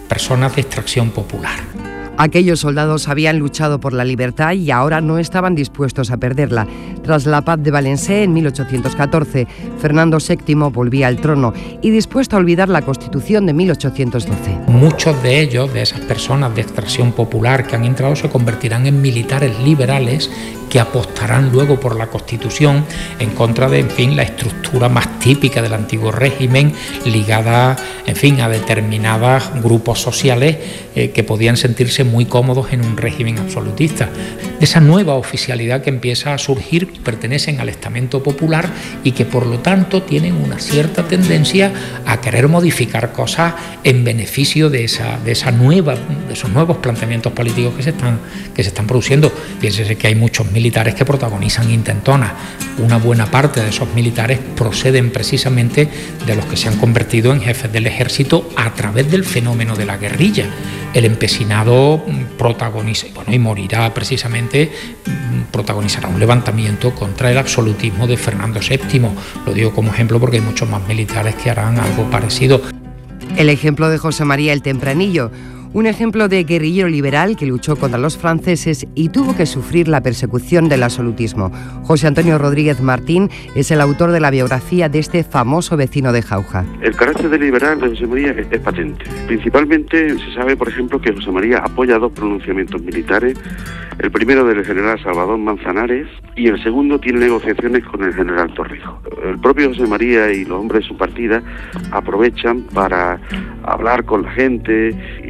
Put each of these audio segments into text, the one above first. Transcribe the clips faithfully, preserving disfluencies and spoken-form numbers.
personas de extracción popular. Aquellos soldados habían luchado por la libertad y ahora no estaban dispuestos a perderla. Tras la paz de Valencé en mil ochocientos catorce, Fernando séptimo volvía al trono y dispuesto a olvidar la Constitución de mil ochocientos doce. Muchos de ellos, de esas personas de extracción popular que han entrado, se convertirán en militares liberales que apostarán luego por la Constitución en contra de, en fin, la estructura más típica del antiguo régimen, ligada, en fin, a determinados grupos sociales eh, que podían sentirse muy cómodos en un régimen absolutista. Esa nueva oficialidad que empieza a surgir pertenecen al estamento popular y que por lo tanto tienen una cierta tendencia a querer modificar cosas en beneficio de esa, de esa nueva, de esos nuevos planteamientos políticos que se están, que se están produciendo. Piénsese que hay muchos militares que protagonizan intentonas. Una buena parte de esos militares proceden precisamente de los que se han convertido en jefes del ejército a través del fenómeno de la guerrilla. El empecinado protagoniza, bueno, y morirá precisamente, protagonizará un levantamiento contra el absolutismo de Fernando séptimo. Lo digo como ejemplo porque hay muchos más militares que harán algo parecido. El ejemplo de José María el Tempranillo, un ejemplo de guerrillero liberal que luchó contra los franceses y tuvo que sufrir la persecución del absolutismo. José Antonio Rodríguez Martín es el autor de la biografía de este famoso vecino de Jauja. El carácter de liberal de José María es, es patente. Principalmente se sabe, por ejemplo, que José María apoya dos pronunciamientos militares. El primero del general Salvador Manzanares y el segundo tiene negociaciones con el general Torrijos. El propio José María y los hombres de su partida aprovechan para hablar con la gente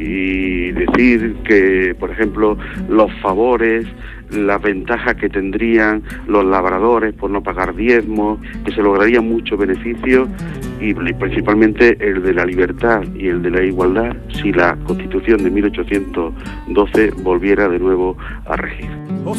y decir que, por ejemplo, los favores, las ventajas que tendrían los labradores por no pagar diezmos, que se lograría mucho beneficio y principalmente el de la libertad y el de la igualdad si la Constitución de mil ochocientos doce volviera de nuevo a regir.